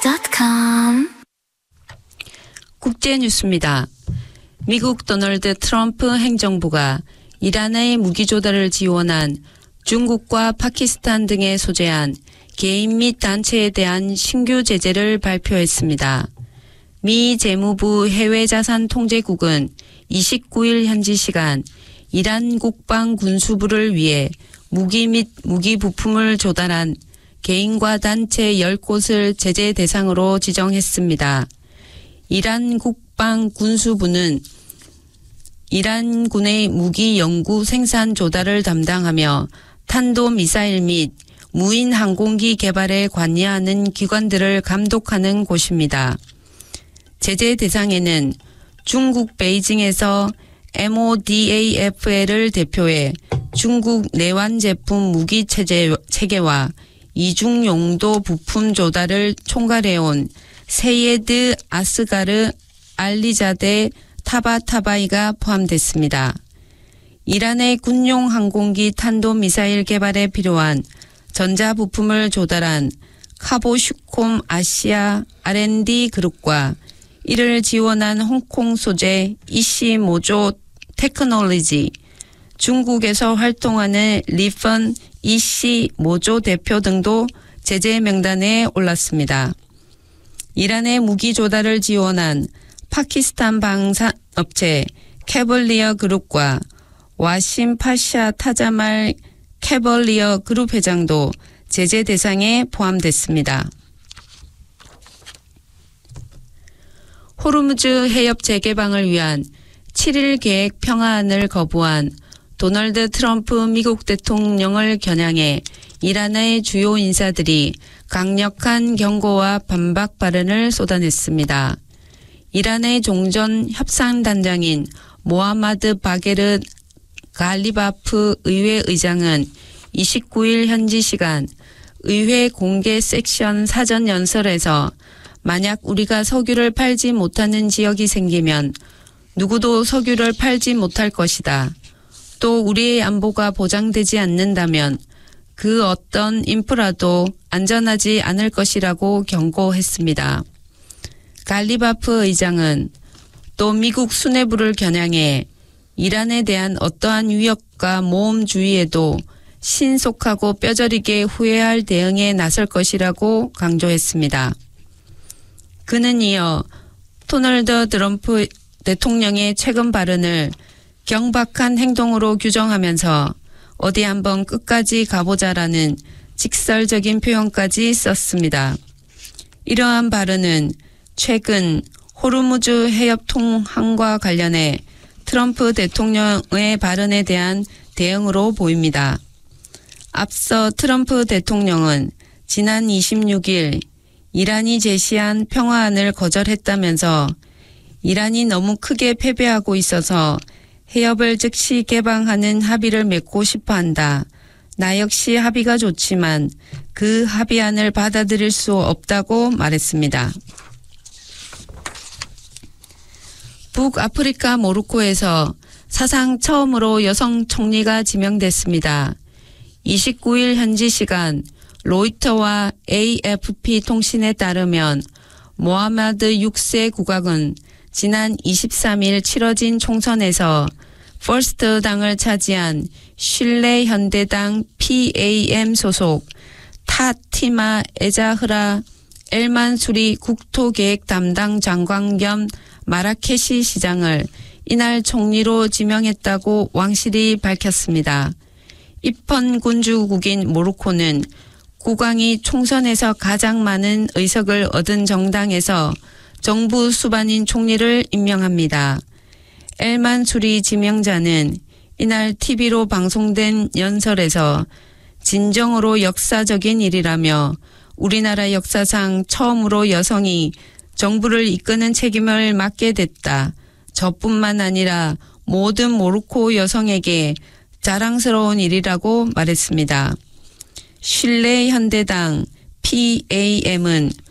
TBS.com 국제뉴스입니다. 미국 도널드 트럼프 행정부가 이란의 무기 조달을 지원한 중국과 파키스탄 등에 소재한 개인 및 단체에 대한 신규 제재를 발표했습니다. 미 재무부 해외자산통제국은 29일 현지 시간 이란 국방군수부를 위해 무기 및 무기 부품을 조달한 개인과 단체 10곳을 제재 대상으로 지정했습니다. 이란 국방군수부는 이란군의 무기 연구 생산 조달을 담당하며 탄도미사일 및 무인 항공기 개발에 관여하는 기관들을 감독하는 곳입니다. 제재 대상에는 중국 베이징에서 MODAFL을 대표해 중국 내환 제품 무기 체계와 이중 용도 부품 조달을 총괄해온 세예드 아스가르 알리자데 타바타바이가 포함됐습니다. 이란의 군용 항공기 탄도미사일 개발에 필요한 전자부품을 조달한 카보슈콤 아시아 R&D 그룹과 이를 지원한 홍콩 소재 이시모조 테크놀로지, 중국에서 활동하는 리펀 이시모조 대표 등도 제재 명단에 올랐습니다. 이란의 무기 조달을 지원한 파키스탄 방산업체 캐벌리어 그룹과 와심 파샤 타자말 캐벌리어 그룹 회장도 제재 대상에 포함됐습니다. 호르무즈 해협 재개방을 위한 7일 계획 평화안을 거부한 도널드 트럼프 미국 대통령을 겨냥해 이란의 주요 인사들이 강력한 경고와 반박 발언을 쏟아냈습니다. 이란의 종전 협상단장인 모하마드 바게르 갈리바프 의회 의장은 29일 현지 시간 의회 공개 섹션 사전 연설에서 만약 우리가 석유를 팔지 못하는 지역이 생기면 누구도 석유를 팔지 못할 것이다. 또 우리의 안보가 보장되지 않는다면 그 어떤 인프라도 안전하지 않을 것이라고 경고했습니다. 갈리바프 의장은 또 미국 수뇌부를 겨냥해 이란에 대한 어떠한 위협과 모험주의에도 신속하고 뼈저리게 후회할 대응에 나설 것이라고 강조했습니다. 그는 이어 도널드 트럼프 대통령의 최근 발언을 경박한 행동으로 규정하면서 어디 한번 끝까지 가보자라는 직설적인 표현까지 썼습니다. 이러한 발언은 최근 호르무즈 해협 통항과 관련해 트럼프 대통령의 발언에 대한 대응으로 보입니다. 앞서 트럼프 대통령은 지난 26일 이란이 제시한 평화안을 거절했다면서 이란이 너무 크게 패배하고 있어서 해협을 즉시 개방하는 합의를 맺고 싶어 한다. 나 역시 합의가 좋지만 그 합의안을 받아들일 수 없다고 말했습니다. 북아프리카 모로코에서 사상 처음으로 여성 총리가 지명됐습니다. 29일 현지 시간 로이터와 AFP 통신에 따르면 모하마드 6세 국왕은 지난 23일 치러진 총선에서 퍼스트 당을 차지한 슐레 현대당 PAM 소속 타티마 에자흐라 엘만수리 국토계획 담당 장관 겸 마라케시 시장을 이날 총리로 지명했다고 왕실이 밝혔습니다. 입헌군주국인 모로코는 국왕이 총선에서 가장 많은 의석을 얻은 정당에서 정부 수반인 총리를 임명합니다. 엘만수리 지명자는 이날 TV로 방송된 연설에서 진정으로 역사적인 일이라며 우리나라 역사상 처음으로 여성이 정부를 이끄는 책임을 맡게 됐다. 저뿐만 아니라 모든 모로코 여성에게 자랑스러운 일이라고 말했습니다. 슐레 현대당 PAM은